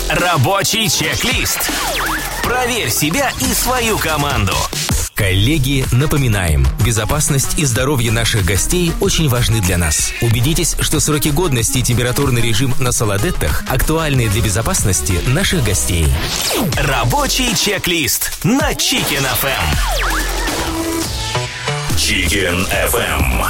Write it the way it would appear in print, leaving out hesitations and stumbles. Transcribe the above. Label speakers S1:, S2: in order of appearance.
S1: Рабочий чек-лист. Проверь себя и свою команду. Коллеги, напоминаем, безопасность и здоровье наших гостей очень важны для нас. Убедитесь, что сроки годности и температурный режим на Солодеттах актуальны для безопасности наших гостей. Рабочий чек-лист на Chicken FM. Chicken FM.